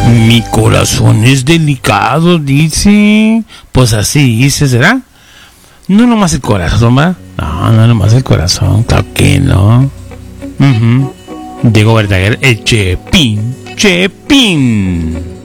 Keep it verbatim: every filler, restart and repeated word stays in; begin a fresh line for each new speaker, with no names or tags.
Mi corazón es delicado, dice. Pues así dice, ¿será? No nomás el corazón, ¿va? No, no nomás el corazón, claro que no. Uh-huh. Diego Verdaguer, el Chepín, Chepín.